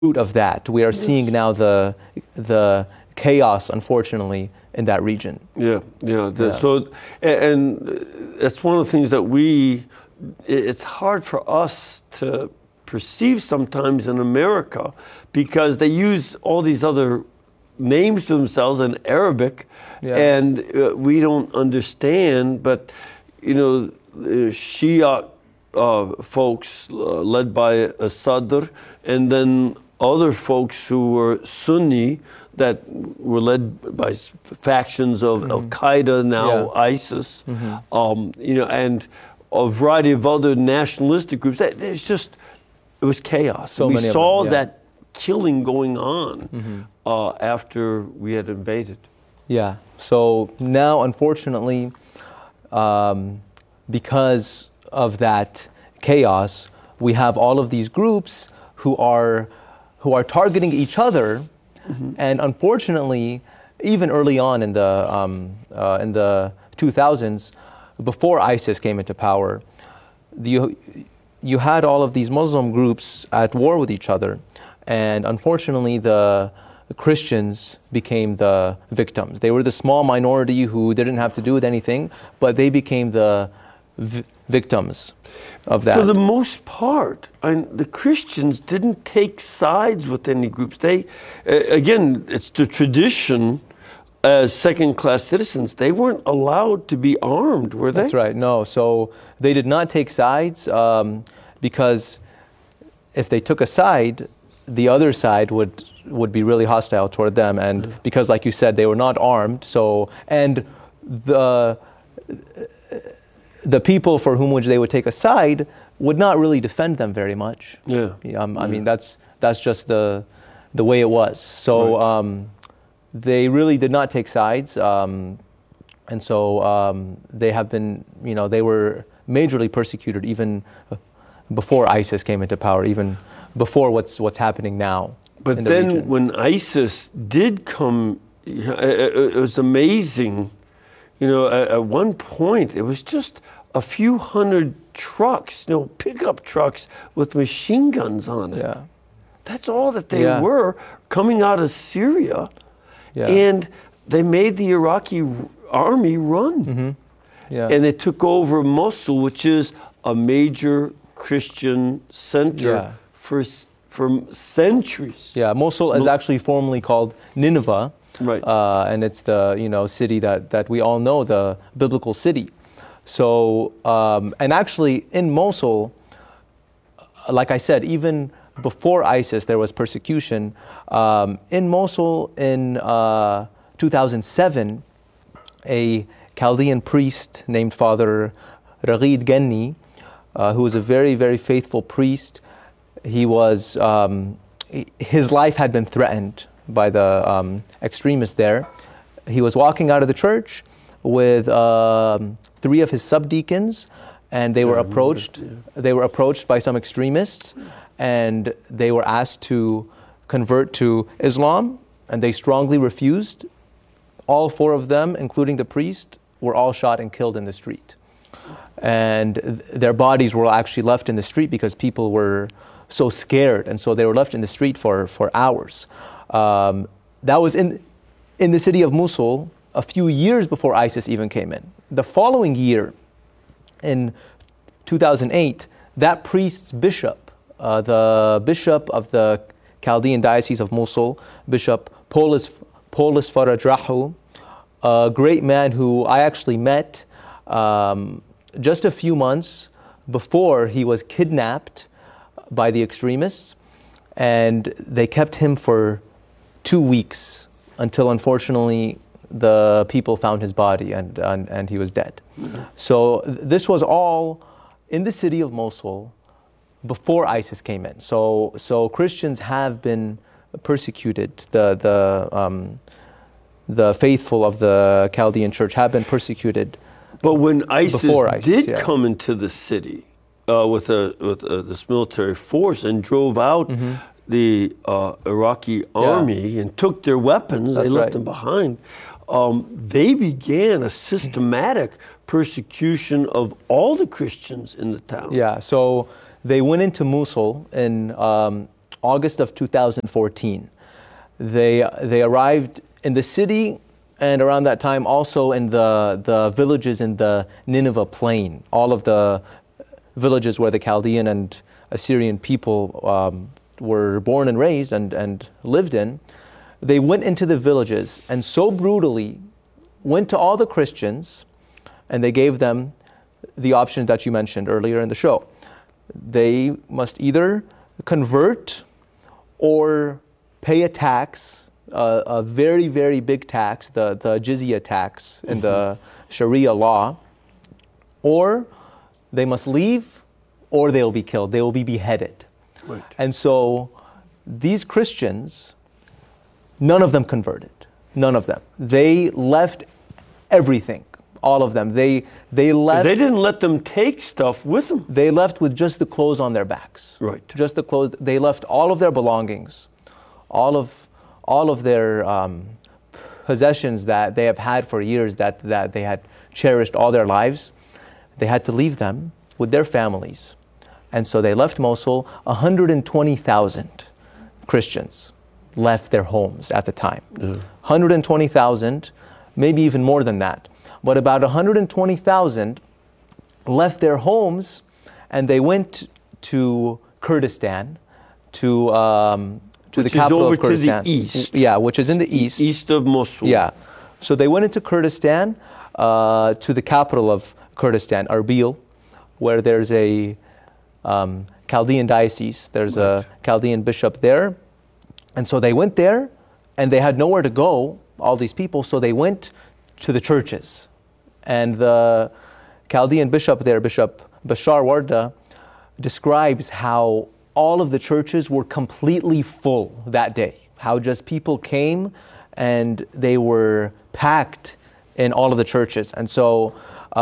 root of that. We are seeing now the chaos, unfortunately, in that region. So, and that's one of the things that it's hard for us to perceive sometimes in America, because they use all these other names to themselves in Arabic, and we don't understand. But Shia folks led by a Sadr, and then other folks who were Sunni that were led by factions of Al Qaeda, now ISIS, and a variety of other nationalistic groups. It was chaos. So we many saw of them, that killing going on after we had invaded. Yeah. So now, unfortunately, because of that chaos, we have all of these groups who are targeting each other, and unfortunately, even early on in the 2000s, before ISIS came into power, you had all of these Muslim groups at war with each other, and unfortunately, the Christians became the victims. They were the small minority who didn't have to do with anything, but they became the victims of that. For the most part, the Christians didn't take sides with any groups. They, again, it's the tradition as second-class citizens. They weren't allowed to be armed, were they? That's right. No. So they did not take sides because if they took a side, the other side would be really hostile toward them, and because, like you said, they were not armed. So, and the people for whom which they would take a side would not really defend them very much. I mean, that's just the way it was. So they really did not take sides, and so they have been, they were majorly persecuted even before ISIS came into power, even before what's happening now. But then region. When ISIS did come, it was amazing. At one point, it was just a few hundred trucks, pickup trucks with machine guns on it. Yeah. That's all that they were, coming out of Syria. Yeah. And they made the Iraqi army run. And they took over Mosul, which is a major Christian center for centuries. Yeah, Mosul is actually formerly called Nineveh. Right. And it's the city that we all know, the biblical city. So and actually in Mosul, like I said, even before ISIS there was persecution. In Mosul in 2007, a Chaldean priest named Father Raghid Genni, who was a very, very faithful priest, he was his life had been threatened by the extremists there. He was walking out of the church with 3 of his subdeacons, and they were approached. They were approached by some extremists, and they were asked to convert to Islam, and they strongly refused. All 4 of them, including the priest, were all shot and killed in the street. And their bodies were actually left in the street because people were so scared, and so they were left in the street for hours. That was in the city of Mosul a few years before ISIS even came in. The following year, in 2008, that priest's bishop, the bishop of the Chaldean Diocese of Mosul, Bishop Polis Faradrahu, a great man who I actually met just a few months before he was kidnapped by the extremists, and they kept him for 2 weeks until, unfortunately, the people found his body and he was dead. So this was all in the city of Mosul before ISIS came in. So Christians have been persecuted. The faithful of the Chaldean church have been persecuted. But when ISIS did come into the city with this military force and drove out the Iraqi army and took their weapons, they left them behind. They began a systematic persecution of all the Christians in the town. Yeah, so they went into Mosul in August of 2014. They arrived in the city, and around that time also in the villages in the Nineveh plain, all of the villages where the Chaldean and Assyrian people were born and raised and lived in. They went into the villages and so brutally went to all the Christians, and they gave them the options that you mentioned earlier in the show. They must either convert or pay a tax, a very, very big tax, the jizya tax in the Sharia law, or they must leave, or they'll be killed. They will be beheaded. Right. And so these Christians, none of them converted. None of them. They left everything. All of them. They left. They didn't let them take stuff with them. They left with just the clothes on their backs. Right. Just the clothes. They left all of their belongings, all of their possessions that they have had for years, that they had cherished all their lives. They had to leave them with their families. And so they left Mosul. 120,000 Christians left their homes at the time. 120,000, maybe even more than that. But about 120,000 left their homes, and they went to Kurdistan, to the capital of Kurdistan. To the east. Yeah, which is in the east. East of Mosul. Yeah. So they went into Kurdistan, to the capital of Kurdistan, Erbil, where there's a Chaldean diocese. There's a Chaldean bishop there. And so they went there, and they had nowhere to go, all these people, so they went to the churches. And the Chaldean bishop there, Bishop Bashar Warda, describes how all of the churches were completely full that day. How just people came and they were packed in all of the churches. And so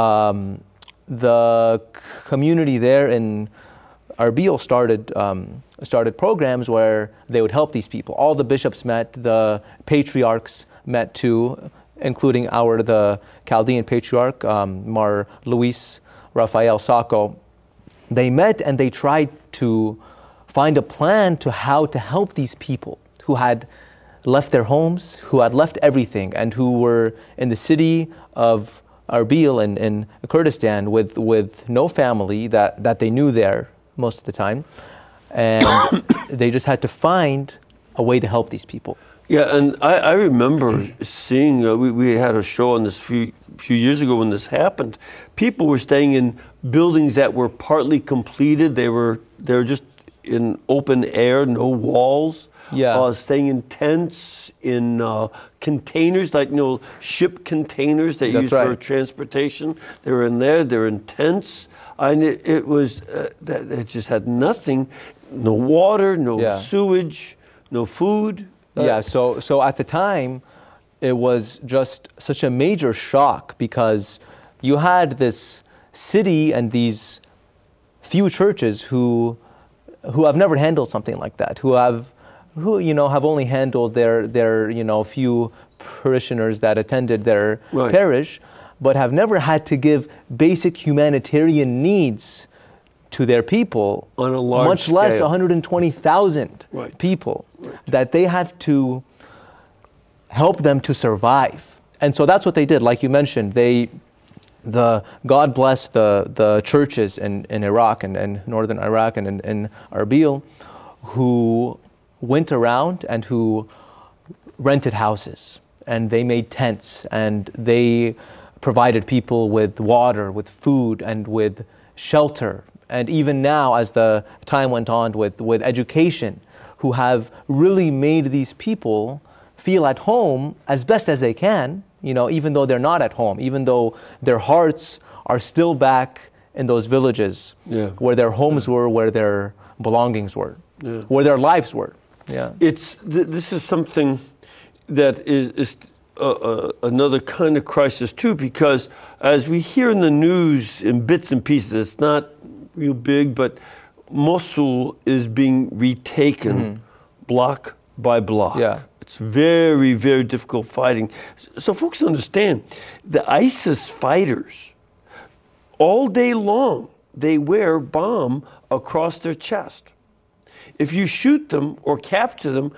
the community there in Erbil started programs where they would help these people. All the bishops met, the patriarchs met too, including the Chaldean patriarch, Mar Luis Rafael Sacco. They met and they tried to find a plan to how to help these people who had left their homes, who had left everything, and who were in the city of Erbil in Kurdistan with no family that they knew there most of the time. And they just had to find a way to help these people. Yeah, and I remember seeing, we had a show on this few years ago when this happened. People were staying in buildings that were partly completed. They were just in open air, no walls. Yeah. Staying in tents, in containers, like ship containers they use for transportation. They were in there. They were in tents. And it was it just had nothing, no water, no sewage, no food. Yeah, so at the time, it was just such a major shock because you had this city and these few churches who have never handled something like that, who have only handled their few parishioners that attended their parish, but have never had to give basic humanitarian needs to their people on a large much scale. Less 120,000 people that they have to help them to survive. And so that's what they did. Like you mentioned, God bless the churches in Iraq and northern Iraq and in Erbil, who went around and who rented houses, and they made tents, and they provided people with water, with food, and with shelter. And even now, as the time went on with education, who have really made these people feel at home as best as they can, even though they're not at home, even though their hearts are still back in those villages where their homes were, where their belongings were, where their lives were. Yeah. This is something that is another kind of crisis too, because as we hear in the news in bits and pieces, it's not real big, but Mosul is being retaken block by block. Yeah. It's very, very difficult fighting. So folks understand, the ISIS fighters, all day long, they wear bomb across their chest. if you shoot them or capture them,